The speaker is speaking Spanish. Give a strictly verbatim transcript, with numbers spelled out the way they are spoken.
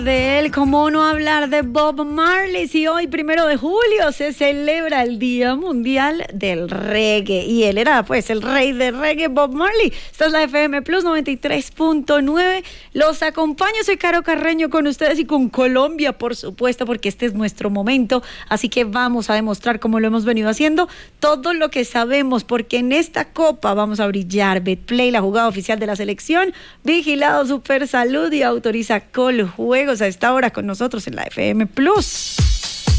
De él, ¿cómo no hablar de Bob Marley? Si hoy, primero de julio, se celebra el Día Mundial del Reggae. Y él era, pues, el rey del reggae, Bob Marley. Esta es la F M Plus noventa y tres punto nueve. Los acompaño, soy Caro Carreño con ustedes y con Colombia, por supuesto, porque este es nuestro momento. Así que vamos a demostrar, como lo hemos venido haciendo, todo lo que sabemos, porque en esta copa vamos a brillar. Betplay, la jugada oficial de la selección, vigilado Super Salud y autoriza Coljuegos a esta hora con nosotros en la F M Plus.